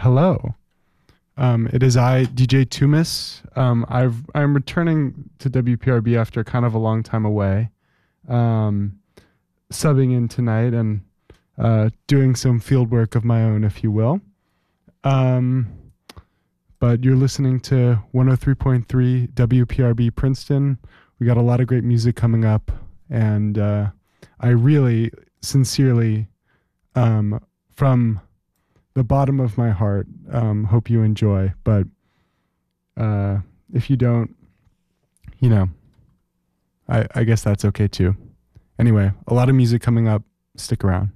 hello. It is I, DJ Tumis. I'm returning to WPRB after kind of a long time away, um, subbing in tonight and doing some field work of my own, if you will. Um, but you're listening to 103.3 WPRB Princeton. We got a lot of great music coming up, and I really, sincerely, from the bottom of my heart, hope you enjoy. But if you don't, you know, I guess that's okay too. Anyway, a lot of music coming up. Stick around.